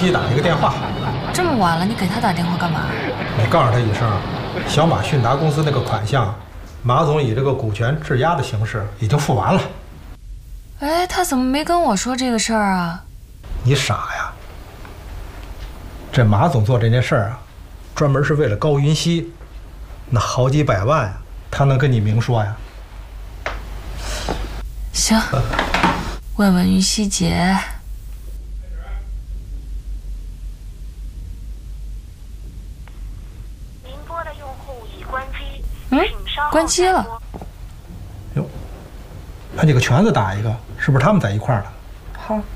熙打一个电话。 这么晚了，你给他打电话干嘛？ 你告诉他一声，小马迅达公司那个款项，马总以这个股权质押的形式已经付完了。 哎，他怎么没跟我说这个事儿啊？ 你傻呀！这马总做这件事儿啊，专门是为了高云熙，那好几百万呀，他能跟你明说呀？ 行，问问云熙姐。 您拨的用户已关机， 关机了。 哟，把几个拳子打一个，是不是他们在一块儿了？ 好。